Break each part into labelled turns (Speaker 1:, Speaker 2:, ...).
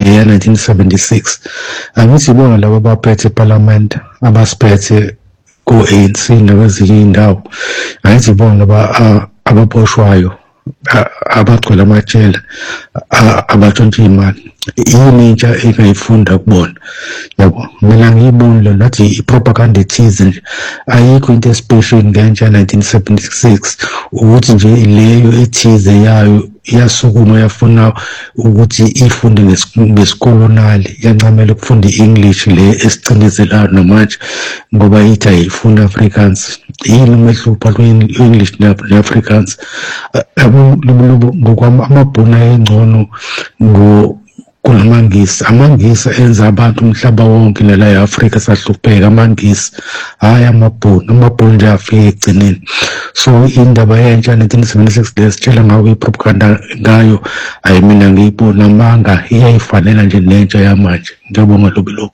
Speaker 1: leya 1976 angizibonga labo abaphethe eParliament abasiphethe ku-ANC nakwezinye indawo angizibonga ababoshwayo abagcwele amajele abatshontsha imali yini intsha engayifunda kubona yabo mina ngiyibonile nathi i-propaganda ethize nje ayikho into especially ngentsha 1976 ukuthi nje leyo ethize yayo yasukuma yafuna ukuthi ifunde ngesikolonali yancamela ukufunda i-English le esicindezelayo namanje ngoba ithi ayifunda Afrikaans yini umehluko kwe-English ne-Afrikaans ngokwami amabhunu ayengcono kulamangisi amangisi enza abantu umhlaba wonke nala eAfrika sahlupheka amangisi hayi amabhunu nje afike egcineni so indaba yentsha 1976 lesitshela ngawo ipropaganda ngayo ayi mina ngiyibona amanga iyayifanela nje nentsha yamanje ngiyabonga lobo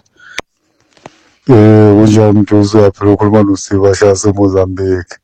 Speaker 2: unjani Mjuzi yaphi ukhuluma noSiba Shasa eMozambique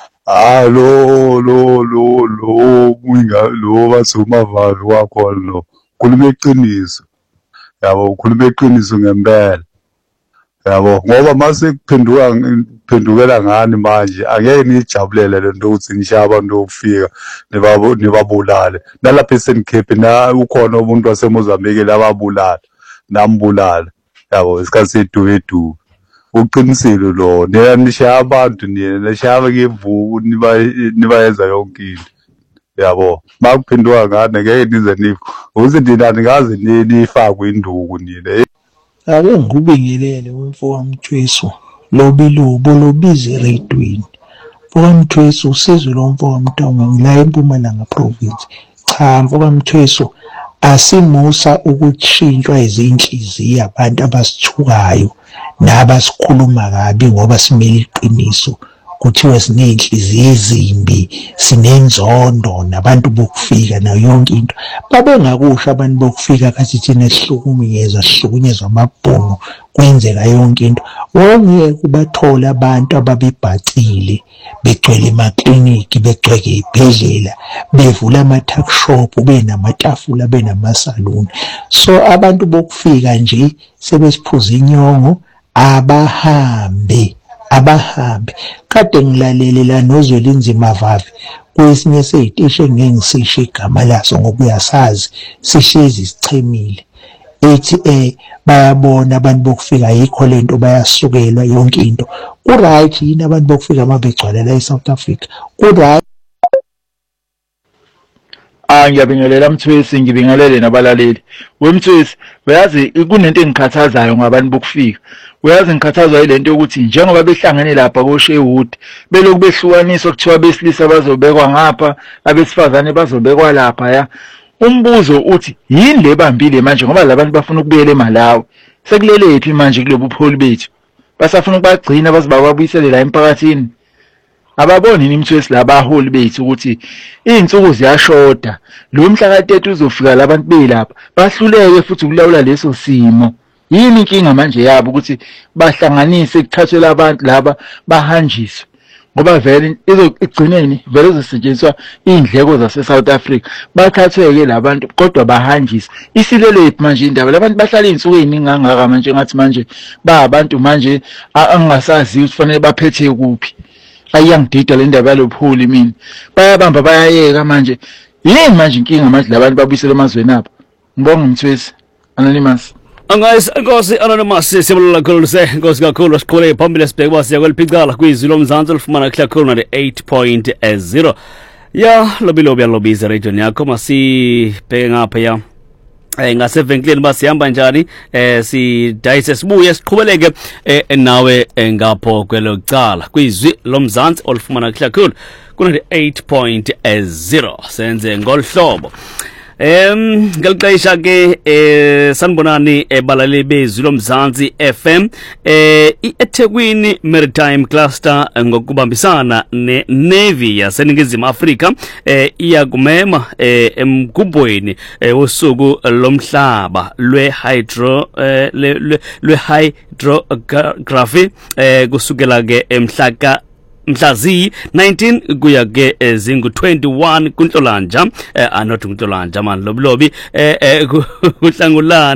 Speaker 2: lo bathi umavalo wakho lo khuluma iqiniso yabo ukhuluma iqiniso ngempela yabo ngoba mase kuphendukela ngani manje angeke nijabulele lento ukuthi ngisha abantu ukufika nibabulale nalapha eSencape na ukhona umuntu waseMozambique lababulala nambulala yabo isikhathi sedubedu uqinisile lo nishaya abantu nishaya ngevuku nibayenza yonke into yabo makuphenduka ngane ngeke nize nifu ukuze ndinani ngaze nifakwe induku nini
Speaker 3: ake ngikubingelele wemfo Mthweso lobilubo lobize eredweni mfo Mthweso usizwe lo mfo kaMntonga ngila eMpumalanga province cha mfo Mthweso asimusa ukushintshwa izinhliziyo abantu abasithukayo nabasikhuluma kabi ngoba simele iqiniso kuthiwa siney'nhliziyo ezimbi sinenzondo nabantu bokufika nayo yonke into babengakusho abantu bokufika kathi thina sihlukunyezwa amabhunu kwenzeka yonke into wongeke ubathole abantu ababebhacile begcwele emakliniki begcwele ey'bhedlela bevula ama-tuckshop benamatafula benamasaluni so abantu bokufika nje sebesiphuza inyongo abahambe kade ngilalele la noZwelinzima Vavi kwesinye sey'teshi engeke ngisisho igama laso ngoba uyasazi sihlezi sichemile ethi bayabona abantu bokufika yikho lento bayasukelwa yonke into ku-right yini abantu bokufika uma begcwala la eSouth Africa ku-right
Speaker 4: ngiyabingelela Mthwesi ngibingelele nabalaleli weMthwesi uyazi kunento engikhathazayo ngabantu bokufika uyazi ngikhathazwa yilento ukuthi njengoba behlangene lapha koSherwood belokhu behlukaniswa kuthiwa besilisa bazobekwa ngapha abesifazane bazobekwa lapha ya umbuzo uthi yini le bambile manje ngoba labantu bafuna ukubuyela eMalawi sekulelephi manje kulobu buholi bethu basafuna ukubagcina bazibabuyisele la emphakathini ababoni yini Mthwesi labaholi bethu ukuthi izinsuku ziyashoda lo mhla ka-30 uzofika labantu belapha bahluleke futhi ukulawula leso simo yini inkinga manje yabo ukuthi bahlanganise kuthathwe abantu laba bahanjiswe ngoba vele igcineni vele zisetshenziswa indleko zase-South Africa bathathwe-ke labantu kodwa bahanjiswe isilelephi manje indaba labantu bahlala iy'nsuku ey'ningi kangaka manje ngathi manje abantu manje angingasaziyo ukuthi fanele baphethe kuphi ayangidida le ndaba yalobuholi mina bayabamba bayayeka manje yini manje inkinga manje labantu babuyisele emazweni abo ngibonga Mthwesi Anonymous
Speaker 5: Nkosi Anonymous siyabonga kakhulu Nkosi kakhulu siqhubeke phambili sibheke basiya kweliphicala kwizwi lomzansi olifumana kakhulu na 8.0 ya lobilobi yalobiza radio yakho masibheke ngapha ya ngasevenkleni basihamba njani sidayise sibuye siqhubeleke nawe ngapho kwelocala kwizwi lomzansi olifumana kakhulu kuna 8.0 senze ngolhlobo ngelixesha ke sanibonani ebalaleli bezwi lomzansi FM eThekwini Maritime Cluster ngokubambisana neNavy yaseNingizimu Afrika iyakumema emgubweni wosuku lomhlaba lwe-hydrography kusukela ke emhla mhlazi 19 kuya ke zingu 21 kuNhlolanja not kuNhlolanja man lobilobi kuhlangulana